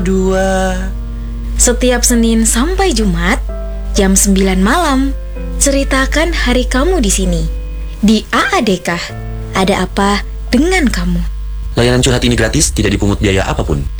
2. Setiap Senin sampai Jumat, jam 9 malam, ceritakan hari kamu di sini. Di AADK, ada apa dengan kamu? Layanan curhat ini gratis, tidak dipungut biaya apapun.